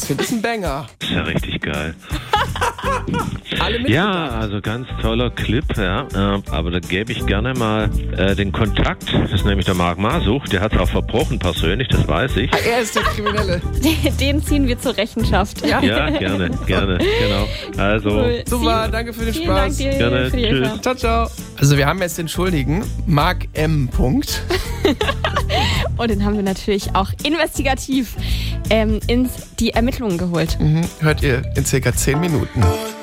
Ich finde es ein Banger. Ist ja richtig geil. Alle mit. Ja, also ganz toller Clip, ja. Aber da gebe ich gerne mal den Kontakt. Das ist nämlich der Marc Masuch. Der hat es auch verbrochen persönlich, das weiß ich. Er ist der Kriminelle. Den ziehen wir zur Rechenschaft. Ja. Ja, gerne, genau. Also, Cool. Super, danke für den Vielen Spaß. Dank dir Gerne, für die tschüss. Hilfe. Ciao, ciao. Also wir haben jetzt den Schuldigen, Marc M. Punkt. Und den haben wir natürlich auch investigativ in die Ermittlungen geholt. Hört ihr in circa 10 Minuten.